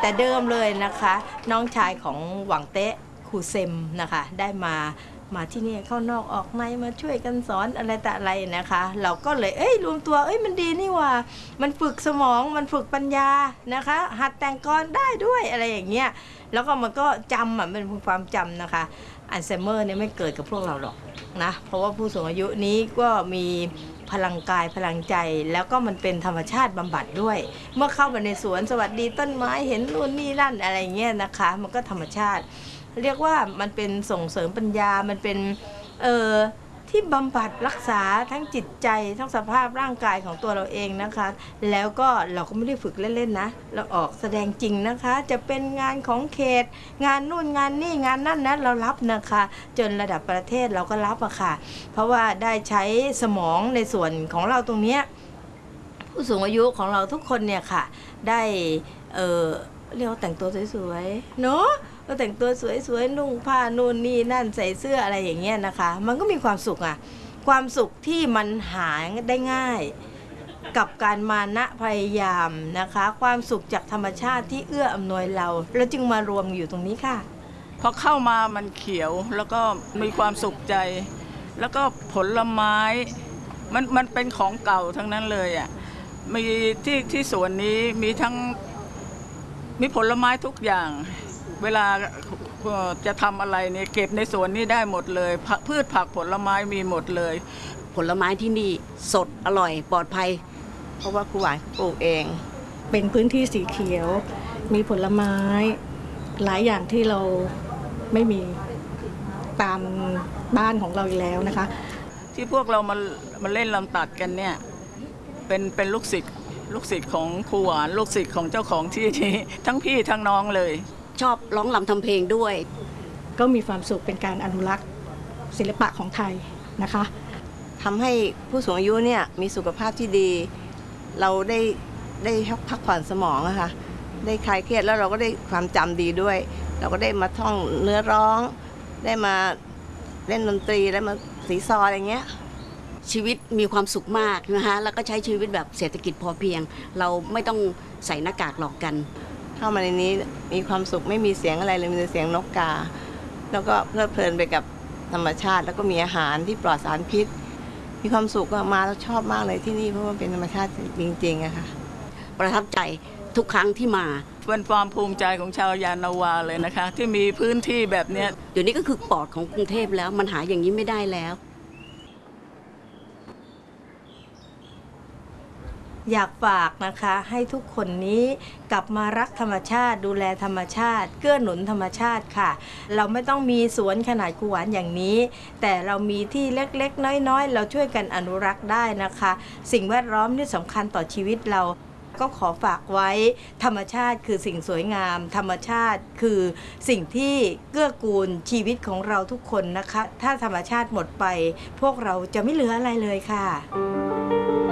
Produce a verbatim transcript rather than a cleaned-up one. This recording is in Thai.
แต่เดิมเลยนะคะน้องชายของหวังเต๊ะครูเซมนะคะได้มามาที่นี่เข้านอกออกในมาช่วยกันสอนอะไรแต่อะไรนะคะเราก็เลยเอ้ยรวมตัวเอ้ยมันดีนี่ว่ามันฝึกสมองมันฝึกปัญญานะคะหัดแต่งกลได้ด้วยอะไรอย่างเงี้ยแล้วก็มันก็จำอ่ะมันเป็นความจำนะคะอัลไซเมอร์เนี่ยไม่เกิดกับพวกเราหรอกนะเพราะว่าผู้สูงอายุนี้ก็มีพลังกายพลังใจแล้วก็มันเป็นธรรมชาติบำบัดด้วยเมื่อเข้าไปในสวนสวัสดีต้นไม้เห็นนู่นนี่นั่นอะไรเงี้ยนะคะมันก็ธรรมชาติเรียกว่ามันเป็นส่งเสริมปัญญามันเป็นเอ่อที่บำบัดรักษาทั้งจิตใจทั้งสภาพร่างกายของตัวเราเองนะคะแล้วก็เราก็ไม่ได้ฝึกเล่นๆนะเราออกแสดงจริงนะคะจะเป็นงานของเขตงานนู่นงานนี่งานนั่นนะเรารับนะคะจนระดับประเทศเราก็รับอะค่ะเพราะว่าได้ใช้สมองในส่วนของเราตรงนี้ผู้สูงอายุของเราทุกคนเนี่ยค่ะได้เออเรียกว่าแต่งตัวสวยๆเนาะก็แต่งตัวสวยๆนุ่งผ้านู่นนี่นั่นใส่เสื้ออะไรอย่างเงี้ยนะคะมันก็มีความสุขอะความสุขที่มันหาได้ง่ายกับการมานะพยายามนะคะความสุขจากธรรมชาติที่เอื้ออำนวยเราเราจึงมารวมอยู่ตรงนี้ค่ะพอเข้ามามันเขียวแล้วก็มีความสุขใจแล้วก็ผลไม้มันมันเป็นของเก่าทั้งนั้นเลยอ่ะมีที่ที่สวนนี้มีทั้งมีผลไม้ทุกอย่างเวลาจะทำอะไรเนี่ยเก็บในสวนนี้ได้หมดเลยพืชผักผลไม้มีหมดเลยผลไม้ที่นี่สดอร่อยปลอดภัยเพราะว่าครูหวานปลูกเองเป็นพื้นที่สีเขียวมีผลไม้หลายอย่างที่เราไม่มีตามบ้านของเราอีกแล้วนะคะที่พวกเรามามาเล่นลำตัดกันเนี่ยเป็นเป็นลูกศิษย์ลูกศิษย์ของครูหวานลูกศิษย์ของเจ้าของที่นี้ทั้งพี่ทั้งน้องเลยชอบร้องรำทำเพลงด้วยก็มีความสุขเป็นการอนุรักษ์ศิลปะของไทยนะคะทำให้ผู้สูงอายุเนี่ยมีสุขภาพที่ดีเราได้ได้พักผ่อนสมองอะค่ะได้คลายเครียดแล้วเราก็ได้ความจำดีด้วยเราก็ได้มาท่องเนื้อร้องได้มาเล่นดนตรีได้มาสีซออะไรเงี้ยชีวิตมีความสุขมากนะคะแล้วก็ใช้ชีวิตแบบเศรษฐกิจพอเพียงเราไม่ต้องใส่หน้ากากหลอกกันเข้ามาในนี้มีความสุขไม่มีเสียงอะไรเลยมีแต่เสียงนกกาแล้วก็เพลิดเพลินไปกับธรรมชาติแล้วก็มีอาหารที่ปลอดสารพิษมีความสุขมาแล้วชอบมากเลยที่นี่เพราะว่าเป็นธรรมชาติจริงๆอะค่ะประทับใจทุกครั้งที่มาเป็นความภูมิใจของชาวยานนาวาเลยนะคะที่มีพื้นที่แบบนี้เดี๋ยวนี้ก็คือปอดของกรุงเทพแล้วมันหาอย่างนี้ไม่ได้แล้วอยากฝากนะคะให้ทุกคนนี้กลับมารักธรรมชาติดูแลธรรมชาติเกื้อหนุนธรรมชาติค่ะเราไม่ต้องมีสวนขนาดครูหวานอย่างนี้แต่เรามีที่เล็กๆน้อยๆเราช่วยกันอนุรักษ์ได้นะคะสิ่งแวดล้อมนี่สำคัญต่อชีวิตเราก็ขอฝากไว้ธรรมชาติคือสิ่งสวยงามธรรมชาติคือสิ่งที่เกื้อกูลชีวิตของเราทุกคนนะคะถ้าธรรมชาติหมดไปพวกเราจะไม่เหลืออะไรเลยค่ะ